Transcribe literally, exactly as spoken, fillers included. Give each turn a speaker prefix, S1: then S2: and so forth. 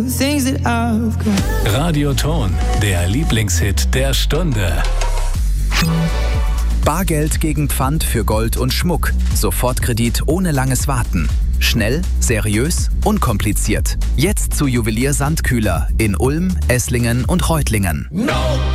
S1: Radioton, der Lieblingshit der Stunde.
S2: Bargeld gegen Pfand für Gold und Schmuck. Sofortkredit ohne langes Warten. Schnell, seriös, unkompliziert. Jetzt zu Juwelier Sandkühler in Ulm, Esslingen und Reutlingen.
S3: No!